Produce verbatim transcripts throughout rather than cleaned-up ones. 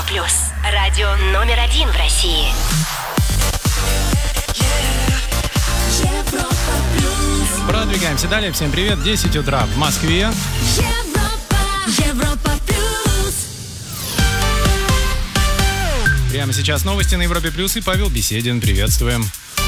плюс. Радио номер один в России. Продвигаемся далее. Всем привет. десять утра в Москве. Европа, Европа плюс. Прямо сейчас новости на Европе плюс и Павел Беседин. Приветствуем.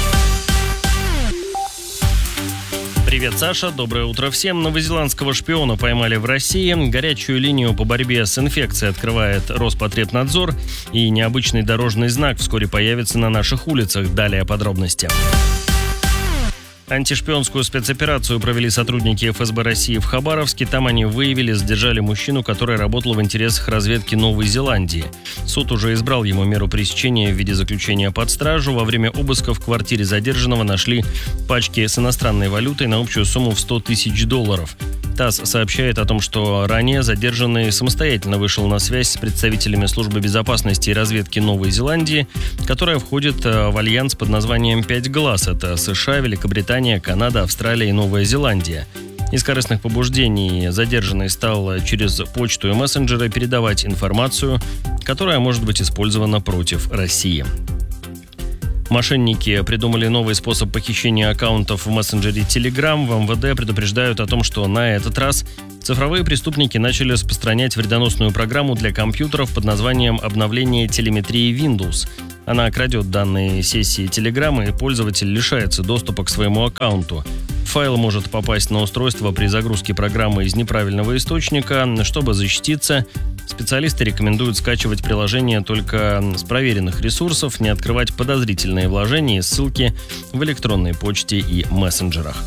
Привет, Саша. Доброе утро всем. Новозеландского шпиона поймали в России. Горячую линию по борьбе с инфекцией открывает Роспотребнадзор. И необычный дорожный знак вскоре появится на наших улицах. Далее подробности. Антишпионскую спецоперацию провели сотрудники эф эс бэ России в Хабаровске. Там они выявили, задержали мужчину, который работал в интересах разведки Новой Зеландии. Суд уже избрал ему меру пресечения в виде заключения под стражу. Во время обыска в квартире задержанного нашли пачки с иностранной валютой на общую сумму в сто тысяч долларов. ТАСС сообщает о том, что ранее задержанный самостоятельно вышел на связь с представителями службы безопасности и разведки Новой Зеландии, которая входит в альянс под названием «Пять глаз». Это США, Великобритания, Канада, Австралия и Новая Зеландия. Из корыстных побуждений задержанный стал через почту и мессенджеры передавать информацию, которая может быть использована против России. Мошенники придумали новый способ похищения аккаунтов в мессенджере Telegram. В эм вэ дэ предупреждают о том, что на этот раз цифровые преступники начали распространять вредоносную программу для компьютеров под названием «Обновление телеметрии Windows». Она крадет данные сессии Telegram, и пользователь лишается доступа к своему аккаунту. Файл может попасть на устройство при загрузке программы из неправильного источника. Чтобы защититься, специалисты рекомендуют скачивать приложение только с проверенных ресурсов, не открывать подозрительные вложения и ссылки в электронной почте и мессенджерах.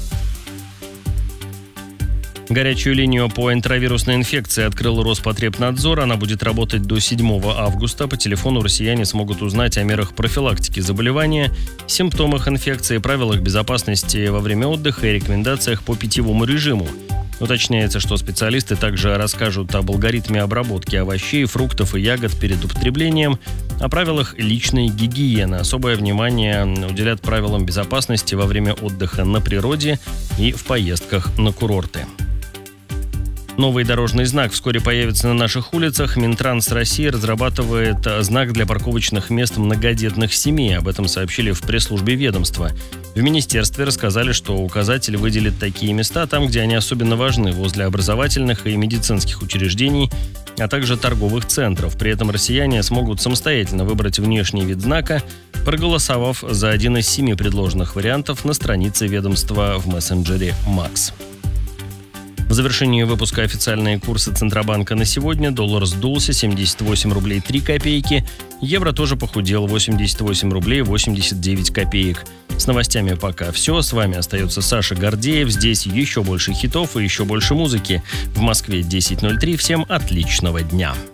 Горячую линию по энтеровирусной инфекции открыл Роспотребнадзор. Она будет работать до седьмого августа. По телефону россияне смогут узнать о мерах профилактики заболевания, симптомах инфекции, правилах безопасности во время отдыха и рекомендациях по питьевому режиму. Уточняется, что специалисты также расскажут об алгоритме обработки овощей, фруктов и ягод перед употреблением, о правилах личной гигиены. Особое внимание уделят правилам безопасности во время отдыха на природе и в поездках на курорты. Новый дорожный знак вскоре появится на наших улицах. Минтранс России разрабатывает знак для парковочных мест многодетных семей. Об этом сообщили в пресс-службе ведомства. В министерстве рассказали, что указатель выделит такие места там, где они особенно важны, возле образовательных и медицинских учреждений, а также торговых центров. При этом россияне смогут самостоятельно выбрать внешний вид знака, проголосовав за один из семи предложенных вариантов на странице ведомства в мессенджере Макс. В завершении выпуска официальные курсы Центробанка на сегодня. Доллар сдулся семьдесят восемь рублей три копейки. Евро тоже похудел восемьдесят восемь рублей восемьдесят девять копеек. С новостями пока все. С вами остается Саша Гордеев. Здесь еще больше хитов и еще больше музыки. В Москве десять ноль три. Всем отличного дня.